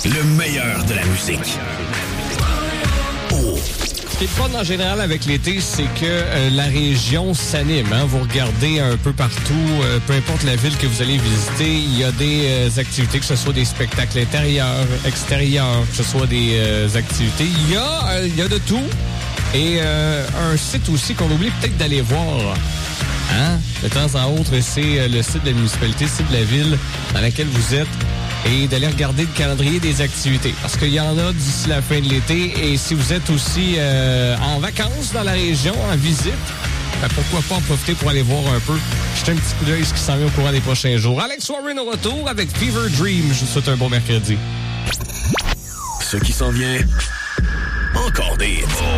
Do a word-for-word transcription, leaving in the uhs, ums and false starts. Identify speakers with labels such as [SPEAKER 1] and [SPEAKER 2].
[SPEAKER 1] Le meilleur de la musique. Oh.
[SPEAKER 2] Ce qui est fun en général avec l'été, c'est que euh, la région s'anime. Hein? Vous regardez un peu partout, euh, peu importe la ville que vous allez visiter, il y a des euh, activités, que ce soit des spectacles intérieurs, extérieurs, que ce soit des euh, activités. Il y a, euh, il y a de tout. Et euh, un site aussi qu'on oublie peut-être d'aller voir. Hein? De temps en autre, c'est le site de la municipalité, le site de la ville dans laquelle vous êtes. Et d'aller regarder le calendrier des activités. Parce qu'il y en a d'ici la fin de l'été. Et si vous êtes aussi euh, en vacances dans la région, en visite, ben pourquoi pas en profiter pour aller voir un peu. Jeter un petit coup d'œil ce qui s'en vient au courant des prochains jours. Alex Warren au retour avec Fever Dream. Je vous souhaite un bon mercredi.
[SPEAKER 1] Ce qui s'en vient, encore des hits.